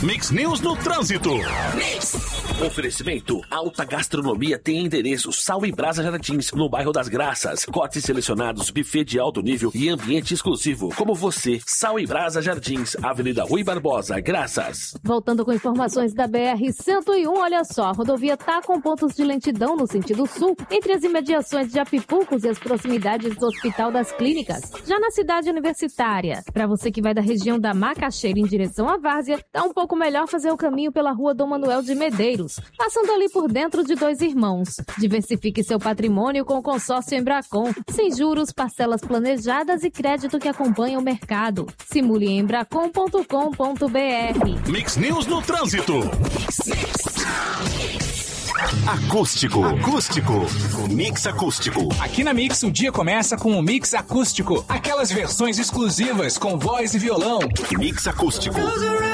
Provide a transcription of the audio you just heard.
Mix News no Trânsito. Oferecimento: Alta Gastronomia tem endereço Sal e Brasa Jardins, no bairro das Graças. Cortes selecionados, buffet de alto nível e ambiente exclusivo. Como você, Sal e Brasa Jardins, Avenida Rui Barbosa, Graças. Voltando com informações da BR-101, olha só, a rodovia tá com pontos de lentidão no sentido sul, entre as imediações de Apipucos e as proximidades do Hospital das Clínicas. Já na cidade universitária, para você que vai da região da Macaxeira em direção à Várzea, tá um pouco melhor fazer o caminho pela rua Dom Manuel de Medeiros, passando ali por dentro de Dois Irmãos. Diversifique seu patrimônio com o consórcio Embracon, sem juros, parcelas planejadas e crédito que acompanha o mercado. Simule em embracon.com.br. Mix News no Trânsito. Acústico. Mix acústico. Aqui na Mix, o dia começa com o Mix acústico. Aquelas versões exclusivas com voz e violão. Mix acústico.